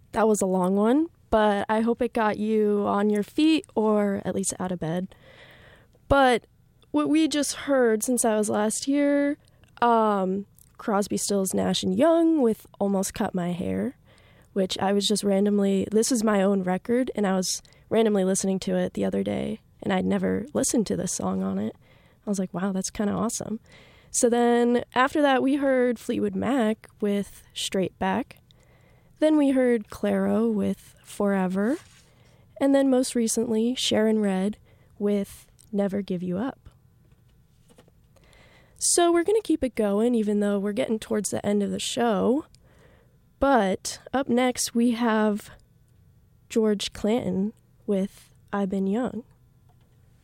That was a long one, but I hope it got you on your feet or at least out of bed. But what we just heard since I was last here, Crosby, Stills, Nash & Young with Almost Cut My Hair, which I was just randomly, this is my own record, and I was randomly listening to it the other day, and I'd never listened to this song on it. I was like, wow, that's kind of awesome. So then after that, we heard Fleetwood Mac with Straight Back. Then we heard Clairo with Forever. And then most recently, Sharon Redd with Never Give You Up. So we're going to keep it going, even though we're getting towards the end of the show. But up next, we have George Clanton with I've Been Young.